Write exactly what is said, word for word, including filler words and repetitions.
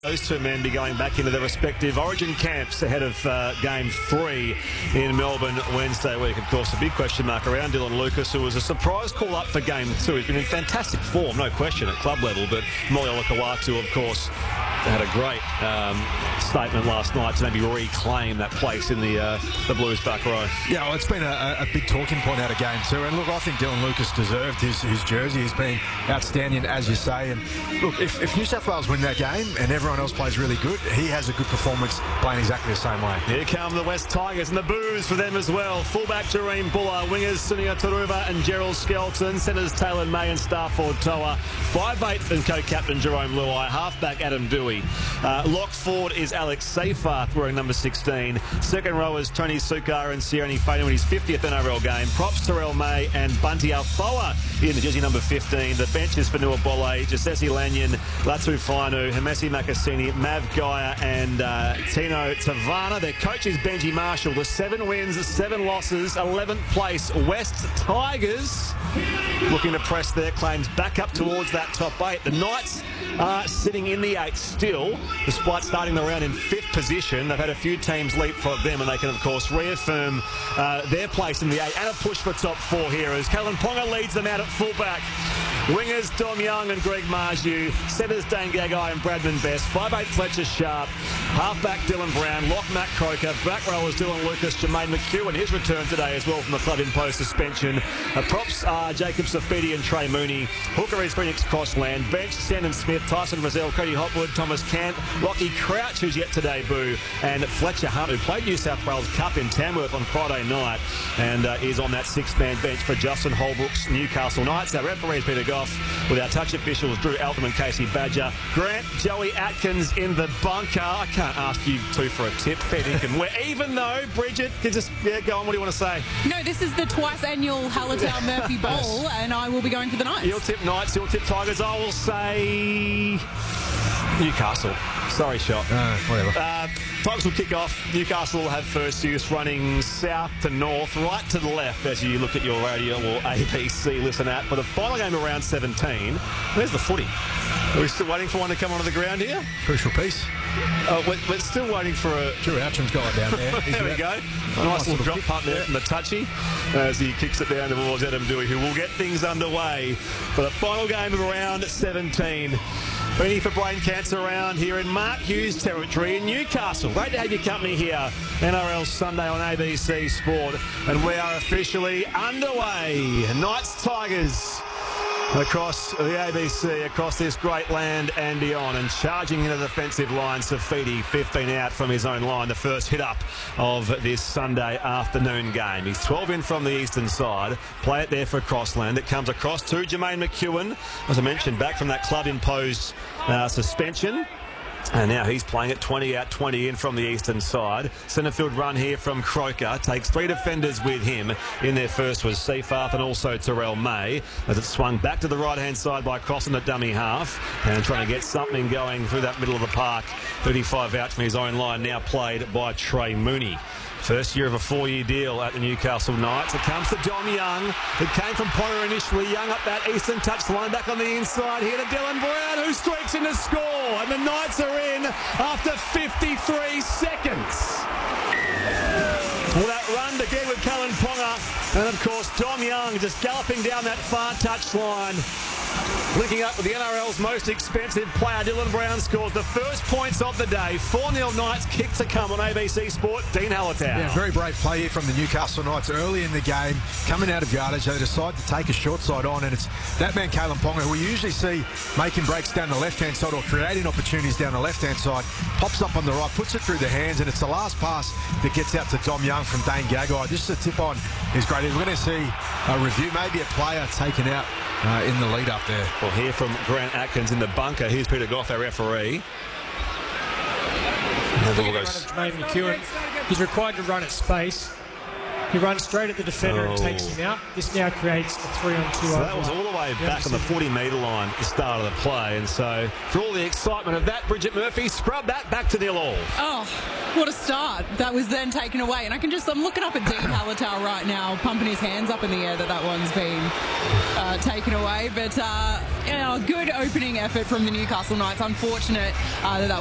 Those two men be going back into their respective origin camps ahead of uh, game three in Melbourne Wednesday week. Of course, a big question mark around Dylan Lucas, who was a surprise call up for game two. He's been in fantastic form, no question, at club level, but Molly Olakau'atu, of course, had a great um, statement last night to maybe reclaim that place in the uh, the Blues back row. Yeah, well, it's been a, a big talking point out of game two. And look, I think Dylan Lucas deserved his, his jersey. He's been outstanding, as you say. And look, if, if New South Wales win that game and everyone else plays really good, he has a good performance playing exactly the same way. Here come the West Tigers and the boos for them as well. Fullback Jareen Buller, wingers Sunia Taruva and Gerald Skelton, centres Taylor May and Starford Toa, five eight and co-captain Jerome Luai, halfback Adam Dewey. Uh, lock forward is Alex Seyfarth wearing number sixteen. Second rowers Tony Sukar and Sione Faden in his fiftieth N R L game. Props Terrell May and Bunty Alfoa in the jersey number fifteen. The benches for Nua Bolle, Jasesi Lanyon, Latu Fainu, Hemesi Makasini, Mav Gaia and uh, Tino Tavana. Their coach is Benji Marshall. The seven wins, seven losses, eleventh place West Tigers looking to press their claims back up towards that top eight. The Knights are sitting in the eight still, despite starting the round in fifth position. They've had a few teams leapfrog them, and they can, of course, reaffirm uh, their place in the eight and a push for top four here as Kalyn Ponga leads them out at fullback. Wingers Dom Young and Greg Marju, centres Dane Gagai and Bradman Best, five eight Fletcher Sharp, halfback Dylan Brown, lock Matt Croker, back rowers Dylan Lucas, Jermaine McEwen, his return today as well from the club imposed suspension. Uh, props are Jacob Safidi and Trey Mooney. Hooker is Phoenix Crossland, bench Sandon Smith, Tyson Rozelle, Cody Hopwood, Thomas Cant, Lockie Crouch, who's yet to debut, and Fletcher Hunt, who played New South Wales Cup in Tamworth on Friday night and uh, is on that six-man bench for Justin Holbrook's Newcastle Knights. Our referee is Peter Goff, with our touch officials Drew Altham and Casey Badger. Grant Joey Atkins in the bunker. I can't ask you two for a tip. Fair dinkum. We're even though, Bridget, can just yeah, go on. What do you want to say? No, this is the twice annual Hallertau Murphy Bowl, and I will be going for the Knights. You'll tip Knights, you'll tip Tigers. I will say Newcastle. Sorry, shot. Uh, whatever. Uh, Tigers will kick off. Newcastle will have first use running south to north, right to the left as you look at your radio or A B C listen at. For the final game of round seventeen, where's the footy? Are we still waiting for one to come onto the ground here? Crucial piece. Oh, we're, we're still waiting for a... Drew Outram's got it down there. There we go. A nice little drop punt there from the touchy as he kicks it down towards Adam Dewey, who will get things underway for the final game of round seventeen. Ready for brain cancer around here in Mark Hughes territory in Newcastle. Great to have your company here. N R L Sunday on A B C Sport. And we are officially underway. Knights Tigers across the A B C, across this great land and beyond, and charging into the defensive line, Safidi, fifteen out from his own line, the first hit up of this Sunday afternoon game. He's twelve in from the eastern side, play it there for Crossland. It comes across to Jermaine McEwen, as I mentioned, back from that club imposed uh, suspension. And now he's playing at twenty out, twenty in from the eastern side. Centrefield run here from Croker. Takes three defenders with him. In there first was Seyfarth and also Terrell May, as it swung back to the right-hand side by crossing the dummy half and trying to get something going through that middle of the park. thirty-five out from his own line, now played by Trey Mooney. First year of a four-year deal at the Newcastle Knights. It comes to Dom Young. It came from Ponga initially. Young up that eastern touch line, back on the inside here to Dylan Brown, who streaks in to score. And the Knights are in after fifty-three seconds. Well, that run again with Kalyn Ponga. And, of course, Dom Young just galloping down that far touch line. Linking up with the N R L's most expensive player, Dylan Brown, scores the first points of the day. four nil Knights, kick to come on A B C Sport. Dean Hallertau. Yeah, very brave play here from the Newcastle Knights early in the game. Coming out of yardage, they decide to take a short side on, and it's that man, Kalyn Ponga, who we usually see making breaks down the left-hand side or creating opportunities down the left-hand side, pops up on the right, puts it through the hands, and it's the last pass that gets out to Dom Young from Dane Gagai. Just a tip on is great. We're going to see a review, maybe a player taken out Uh, in the lead up there. We'll hear from Grant Atkins in the bunker. Here's Peter Goff, our referee. Jermaine McEwen. He's required to run at space. He runs straight at the defender oh. and takes him out. This now creates a three on two. So that was all the way back on the forty metre line at the start of the play. And so, for all the excitement of that, Bridget Murphy, scrub that back to nil all. Oh, what a start. That was then taken away. And I can just, I'm looking up at Dean Hallertau right now, pumping his hands up in the air that that one's been uh, taken away. But, uh, you know, a good opening effort from the Newcastle Knights. Unfortunate uh, that that